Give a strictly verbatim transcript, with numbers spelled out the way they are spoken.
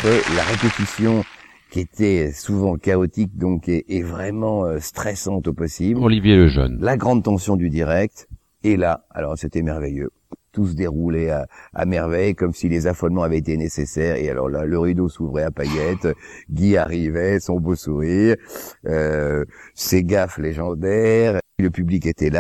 entre la répétition qui était souvent chaotique donc et, et vraiment euh, stressante au possible. Olivier Lejeune. La grande tension du direct. Et là, alors c'était merveilleux. Tout se déroulait à, à merveille, comme si les affolements avaient été nécessaires. Et alors là, le rideau s'ouvrait à paillettes, Guy arrivait, son beau sourire, euh, ses gaffes légendaires, le public était là.